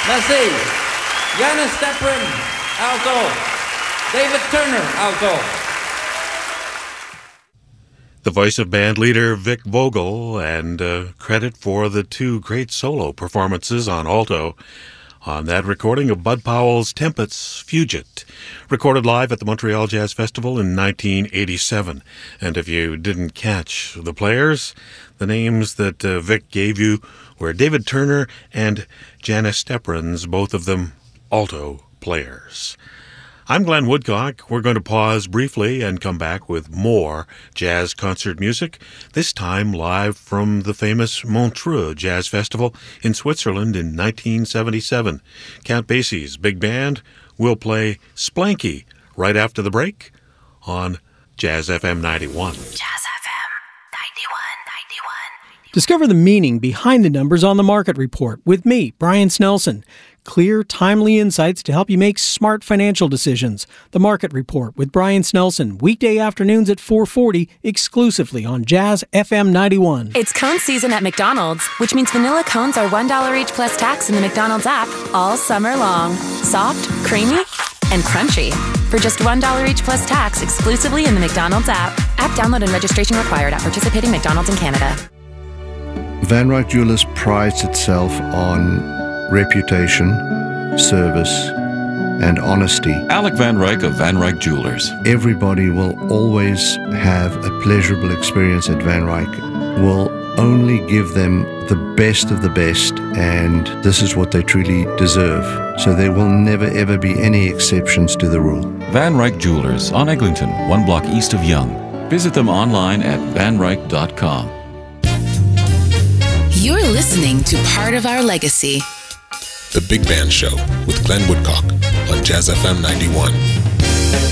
Let's see. Janis Stepren, alto. David Turner, alto. The voice of band leader Vic Vogel, and credit for the two great solo performances on alto on that recording of Bud Powell's Tempest's Fugit, recorded live at the Montreal Jazz Festival in 1987. And if you didn't catch the players, the names that Vic gave you were David Turner and Janis Stepren, both of them alto players. I'm Glenn Woodcock. We're going to pause briefly and come back with more jazz concert music, this time live from the famous Montreux Jazz Festival in Switzerland in 1977. Count Basie's big band will play Splanky right after the break on Jazz FM 91. Jazz FM 91. Discover the meaning behind the numbers on the Market Report with me, Brian Snelson. Clear, timely insights to help you make smart financial decisions. The Market Report with Brian Snelson, weekday afternoons at 4:40, exclusively on Jazz FM 91. It's cone season at McDonald's, which means vanilla cones are $1 each plus tax in the McDonald's app all summer long. Soft, creamy, and crunchy. For just $1 each plus tax exclusively in the McDonald's app. App download and registration required at participating McDonald's in Canada. Van Ryck Jewelers prides itself on reputation, service, and honesty. Alec Van Ryck of Van Ryck Jewelers. Everybody will always have a pleasurable experience at Van Ryck. We'll only give them the best of the best, and this is what they truly deserve. So there will never ever be any exceptions to the rule. Van Ryck Jewelers on Eglinton, 1 block east of Yonge. Visit them online at vanryck.com. You're listening to Part of Our Legacy. The Big Band Show with Glenn Woodcock on Jazz FM 91.